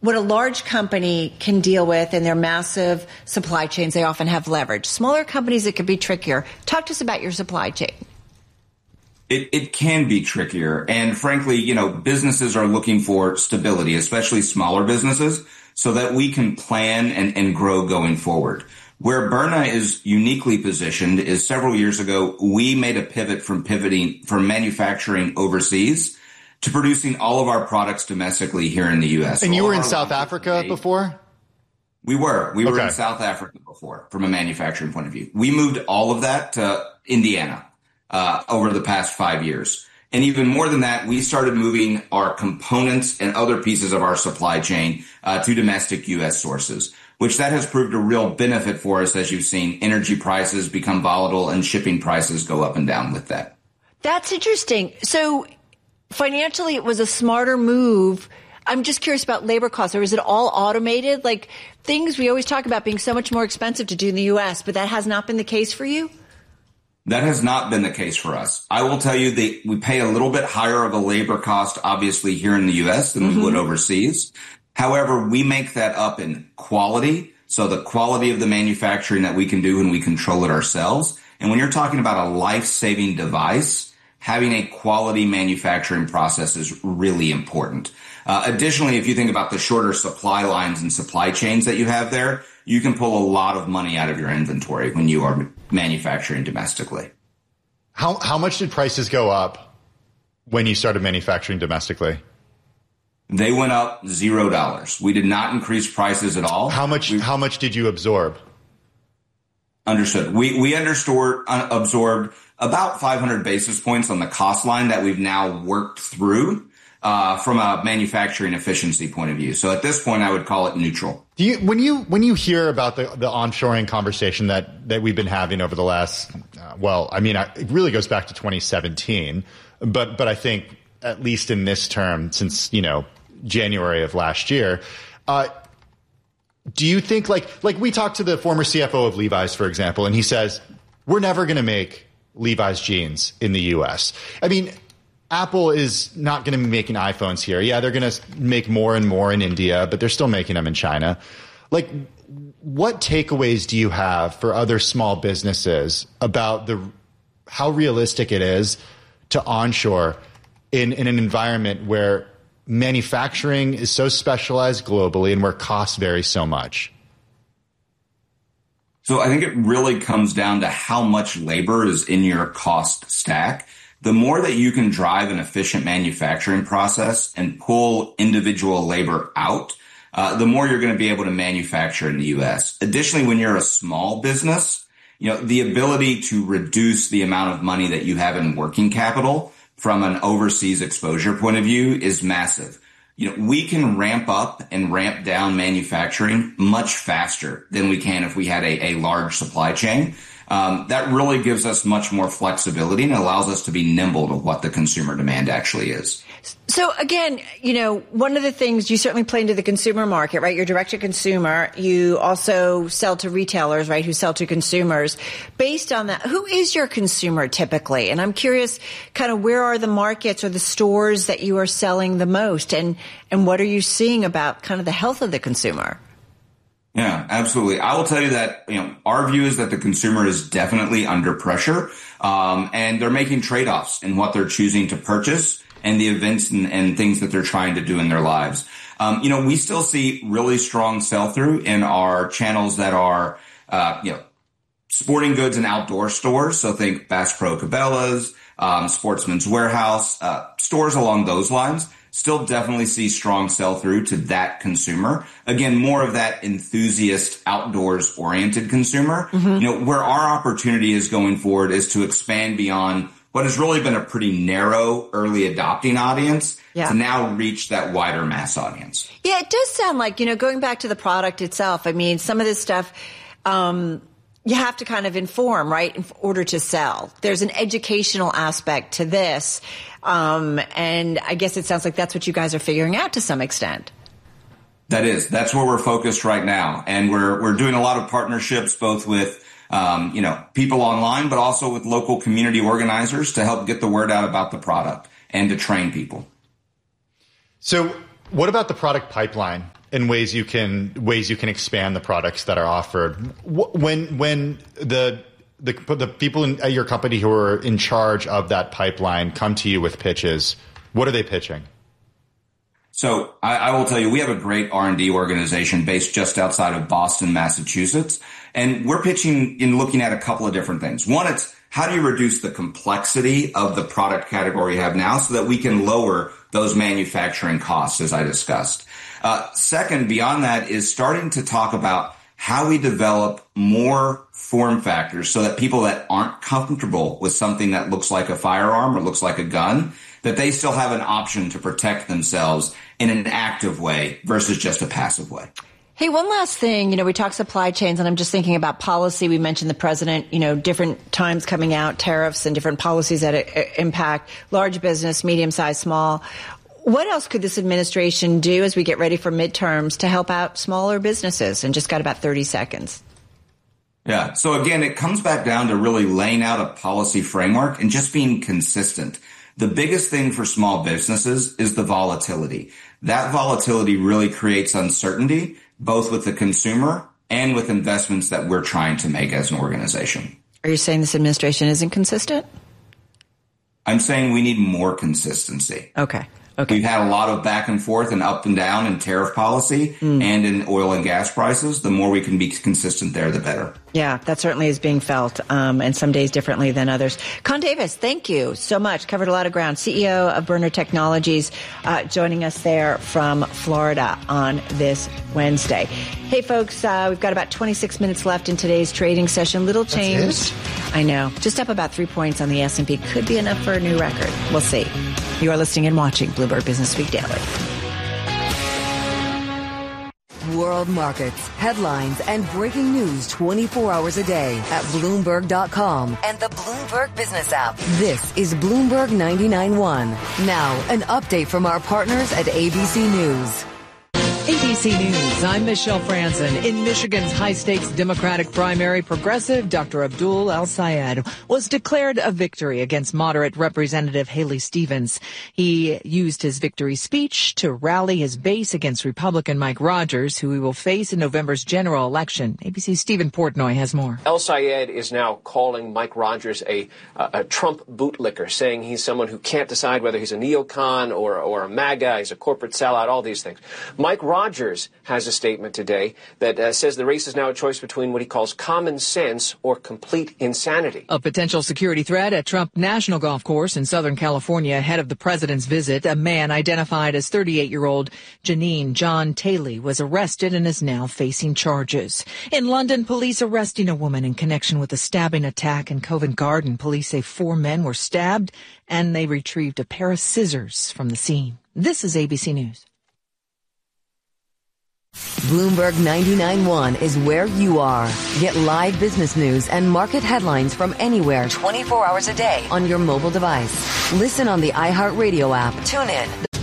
what a large company can deal with in their massive supply chains. They often have leverage. Smaller companies, it could be trickier. Talk to us about your supply chain. It can be trickier. And frankly, businesses are looking for stability, especially smaller businesses, so that we can plan and grow going forward. Where Byrna is uniquely positioned is several years ago, we made a pivot from manufacturing overseas to producing all of our products domestically here in the U.S. And you were in South Africa before? We were in South Africa before from a manufacturing point of view. We moved all of that to Indiana over the past 5 years. And even more than that, we started moving our components and other pieces of our supply chain to domestic U.S. sources, which that has proved a real benefit for us. As you've seen, energy prices become volatile and shipping prices go up and down with that. That's interesting. So financially, it was a smarter move. I'm just curious about labor costs. Or is it all automated? Like things we always talk about being so much more expensive to do in the U.S., but that has not been the case for you? That has not been the case for us. I will tell you that we pay a little bit higher of a labor cost, obviously, here in the U.S. than we would overseas. However, we make that up in quality. So the quality of the manufacturing that we can do and we control it ourselves. And when you're talking about a life-saving device, having a quality manufacturing process is really important. Additionally, if you think about the shorter supply lines and supply chains that you have there, you can pull a lot of money out of your inventory when you are manufacturing domestically. How much did prices go up when you started manufacturing domestically? They went up $0. We did not increase prices at all. How much did you absorb? Understood. We absorbed about 500 basis points on the cost line that we've now worked through from a manufacturing efficiency point of view. So at this point, I would call it neutral. When you hear about the onshoring conversation that we've been having over the last, it really goes back to 2017, but I think at least in this term since, January of last year, do you think like we talked to the former CFO of Levi's, for example, and he says, we're never going to make Levi's jeans in the U.S. I mean, Apple is not going to be making iPhones here. Yeah, they're going to make more and more in India, but they're still making them in China. Like, what takeaways do you have for other small businesses about how realistic it is to onshore in an environment where manufacturing is so specialized globally and where costs vary so much? So I think it really comes down to how much labor is in your cost stack. The more that you can drive an efficient manufacturing process and pull individual labor out, the more you're going to be able to manufacture in the U.S. Additionally, when you're a small business, the ability to reduce the amount of money that you have in working capital from an overseas exposure point of view is massive. We can ramp up and ramp down manufacturing much faster than we can if we had a large supply chain. That really gives us much more flexibility and allows us to be nimble to what the consumer demand actually is. So again, one of the things, you certainly play into the consumer market, right? You're direct to consumer. You also sell to retailers, right, who sell to consumers. Based on that, who is your consumer typically? And I'm curious kind of where are the markets or the stores that you are selling the most, and what are you seeing about kind of the health of the consumer? Yeah, absolutely. I will tell you that, our view is that the consumer is definitely under pressure, and they're making trade-offs in what they're choosing to purchase and the events and things that they're trying to do in their lives. We still see really strong sell-through in our channels that are, sporting goods and outdoor stores. So think Bass Pro Cabela's, Sportsman's Warehouse, stores along those lines. Still definitely see strong sell-through to that consumer. Again, more of that enthusiast, outdoors-oriented consumer. Where our opportunity is going forward is to expand beyond what has really been a pretty narrow early adopting audience to now reach that wider mass audience. Yeah, it does sound like, going back to the product itself. I mean, some of this stuff, you have to kind of inform, right, in order to sell. There's an educational aspect to this. And I guess it sounds like that's what you guys are figuring out to some extent. That's where we're focused right now. And we're doing a lot of partnerships, both with, people online, but also with local community organizers to help get the word out about the product and to train people. So what about the product pipeline? and ways you can expand the products that are offered. When the people at your company who are in charge of that pipeline come to you with pitches, what are they pitching? So I will tell you, we have a great R&D organization based just outside of Boston, Massachusetts, and we're pitching in looking at a couple of different things. One, it's how do you reduce the complexity of the product category you have now so that we can lower those manufacturing costs, as I discussed. Second, beyond that, is starting to talk about how we develop more form factors so that people that aren't comfortable with something that looks like a firearm or looks like a gun, that they still have an option to protect themselves in an active way versus just a passive way. Hey, one last thing. We talk supply chains, and I'm just thinking about policy. We mentioned the president, different times coming out, tariffs and different policies that impact large business, medium-sized, small. What else could this administration do as we get ready for midterms to help out smaller businesses? And just got about 30 seconds. Yeah. So again, it comes back down to really laying out a policy framework and just being consistent. The biggest thing for small businesses is the volatility. That volatility really creates uncertainty, both with the consumer and with investments that we're trying to make as an organization. Are you saying this administration isn't consistent? I'm saying we need more consistency. Okay. We've had a lot of back and forth and up and down in tariff policy and in oil and gas prices. The more we can be consistent there, the better. Yeah, that certainly is being felt, and some days differently than others. Con Davis, thank you so much. Covered a lot of ground. CEO of Byrna Technologies, joining us there from Florida on this Wednesday. Hey, folks, we've got about 26 minutes left in today's trading session. Little change. I know. Just up about 3 points on the S&P. Could be enough for a new record. We'll see. You are listening and watching Bloomberg Businessweek Daily. World markets, headlines, and breaking news 24 hours a day at Bloomberg.com and the Bloomberg Business app. This is Bloomberg 99.1. Now, an update from our partners at ABC News. ABC News, I'm Michelle Franzen. In Michigan's high-stakes Democratic primary, progressive Dr. Abdul El-Sayed was declared a victory against moderate Representative Haley Stevens. He used his victory speech to rally his base against Republican Mike Rogers, who he will face in November's general election. ABC's Stephen Portnoy has more. El-Sayed is now calling Mike Rogers a Trump bootlicker, saying he's someone who can't decide whether he's a neocon or a MAGA, he's a corporate sellout, all these things. Mike Rogers has a statement today that says the race is now a choice between what he calls common sense or complete insanity. A potential security threat at Trump National Golf Course in Southern California ahead of the president's visit. A man identified as 38-year-old Janine John Taylor was arrested and is now facing charges. In London, police arresting a woman in connection with a stabbing attack in Covent Garden. Police say 4 men were stabbed and they retrieved a pair of scissors from the scene. This is ABC News. Bloomberg 99.1 is where you are. Get live business news and market headlines from anywhere 24 hours a day on your mobile device. Listen on the iHeartRadio app. Tune in.